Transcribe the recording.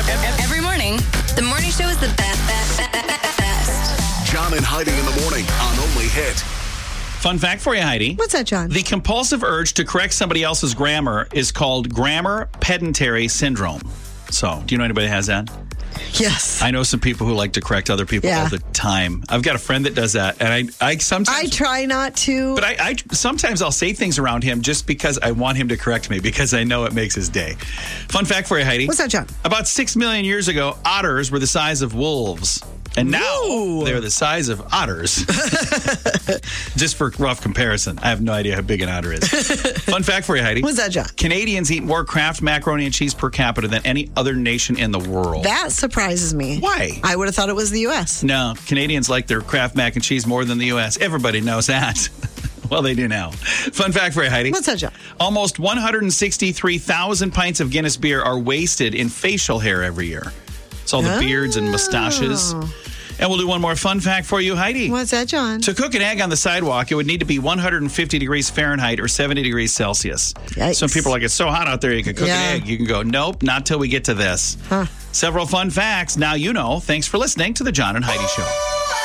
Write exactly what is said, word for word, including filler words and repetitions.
Every morning, the morning show is the best, best, best, best. John and Heidi in the morning on Only Hit. Fun fact for you, Heidi. What's that, John? The compulsive urge to correct somebody else's grammar is called grammar pedantry syndrome. So, do you know anybody that has that? Yes. I know some people who like to correct other people Yeah. all the time. I've got a friend that does that, and I, I sometimes I try not to. But I, I sometimes I'll say things around him just because I want him to correct me because I know it makes his day. Fun fact for you, Heidi. What's that, John? About six million years ago, otters were the size of wolves. And now Ooh. they're the size of otters. Just for rough comparison. I have no idea how big an otter is. Fun fact for you, Heidi. What's that, John? Canadians eat more Kraft macaroni and cheese per capita than any other nation in the world. That surprises me. Why? I would have thought it was the U S. No, Canadians like their Kraft mac and cheese more than the U S. Everybody knows that. Well, they do now. Fun fact for you, Heidi. What's that, John? Almost one hundred sixty-three thousand pints of Guinness beer are wasted in facial hair every year. It's all the Oh. beards and mustaches. And we'll do one more fun fact for you, Heidi. What's that, John? To cook an egg on the sidewalk, it would need to be one hundred fifty degrees Fahrenheit or seventy degrees Celsius. Yikes. Some people are like, it's so hot out there, you can cook Yeah. an egg. You can go, nope, not till we get to this. Huh. Several fun facts. Now you know. Thanks for listening to the John and Heidi Show.